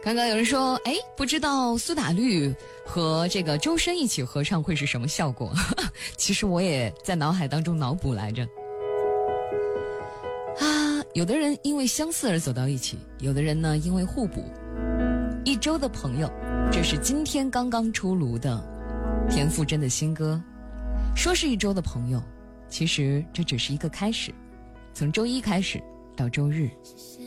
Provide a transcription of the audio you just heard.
刚刚有人说，哎，不知道苏打绿和这个周深一起合唱会是什么效果？其实我也在脑海当中脑补来着。啊，有的人因为相似而走到一起，有的人呢因为互补。一周的朋友，这是今天刚刚出炉的田馥甄的新歌。说是一周的朋友，其实这只是一个开始，从周一开始到周日。 谢谢